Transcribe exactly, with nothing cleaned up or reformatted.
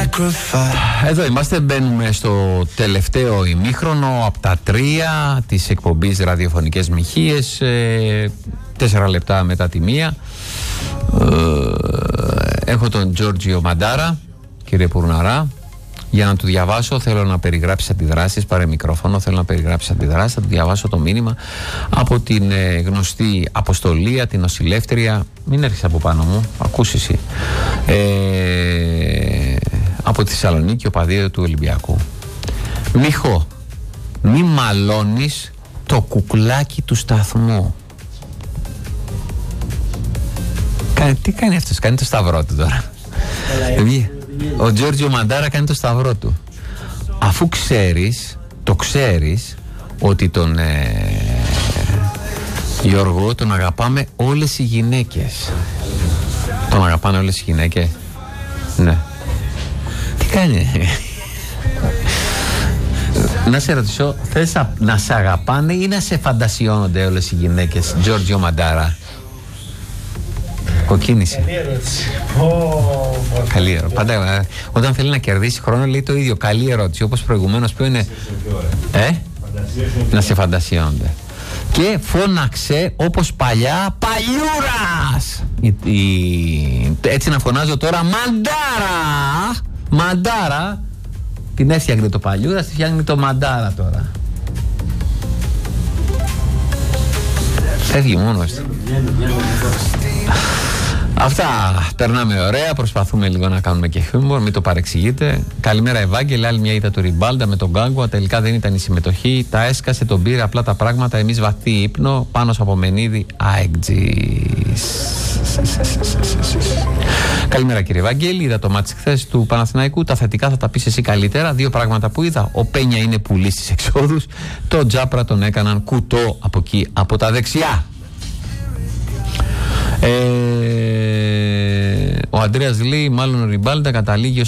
Εδώ είμαστε, μπαίνουμε στο τελευταίο ημίχρονο από τα τρία της εκπομπής Ραδιοφωνικές Μοιχείες, ε, τέσσερα λεπτά μετά τη μία. ε, Έχω τον Τζόρτζιο Μαντάρα, κύριε Πουρναρά, για να του διαβάσω. Θέλω να περιγράψει αντιδράσεις, πάρε μικρόφωνο, θέλω να περιγράψει αντιδράσεις. Θα του διαβάσω το μήνυμα από την ε, γνωστή Αποστολία, την νοσηλεύτρια. Μην έρχεσαι από πάνω μου, ακούς εσύ. ε, Από τη Θεσσαλονίκη, ο παδίο του Ολυμπιακού. Μιχώ, μη μαλώνεις το κουκλάκι του σταθμού. Κα, τι κάνει αυτός, κάνει το σταυρό του τώρα. Ο Τζόρτζιο Μαντάρα κάνει το σταυρό του. Αφού ξέρεις, το ξέρεις ότι τον ε, Γιώργο τον αγαπάμε όλες οι γυναίκες. Τον αγαπάνε όλες οι γυναίκες. Ναι. Τι κάνει? Να σε ρωτήσω, θες να σε αγαπάνε ή να σε φαντασιώνονται όλες οι γυναίκες, Τζόρτζιο Μαντάρα? Κοκκίνησε. Καλή ερώτηση. Καλή ερώτηση. Πάντα όταν θέλει να κερδίσει χρόνο λέει το ίδιο. Καλή ερώτηση. Όπως προηγουμένως που είναι. Ε? Να σε φαντασιώνονται. Και φώναξε όπως παλιά Παλιούρας. Η, η, έτσι να φωνάζω τώρα Μαντάρα. Μαντάρα. Την έφτιαχνε το Παλιούρας, τη φτιάχνει το Μαντάρα τώρα. Φεύγει μόνος του. Αυτά, περνάμε ωραία, προσπαθούμε λίγο να κάνουμε και χιούμορ, μην το παρεξηγείτε. Καλημέρα Ευάγγελε, άλλη μια είδα του Ριμπάλντα με τον Γκάγκουα, τελικά δεν ήταν η συμμετοχή, τα έσκασε, τον πήρε απλά τα πράγματα, εμείς βαθύ ύπνο, πάνω από Μενίδη, αεκτζής. Καλημέρα κύριε Ευάγγελη, είδα το μάτσι χθες του Παναθηναϊκού, τα θετικά θα τα πεις εσύ καλύτερα, δύο πράγματα που είδα, ο Πένια είναι πουλής στις εξόδους, το Τζάπρα τον έκαναν κουτό από εκεί, από τα δεξιά. Ε, ο Αντρέας λέει, μάλλον ο Ριμπάλντα καταλήγει